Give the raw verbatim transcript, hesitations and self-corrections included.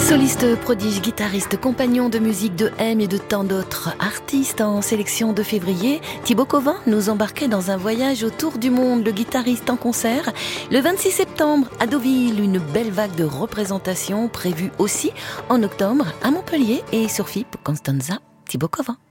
Soliste, prodige, guitariste, compagnon de musique de M et de tant d'autres artistes en sélection de février, Thibaut Covin nous embarquait dans un voyage autour du monde, le guitariste en concert. Le vingt-six septembre à Deauville, une belle vague de représentations prévue aussi en octobre à Montpellier et sur F I P Constanza, Thibaut Covin.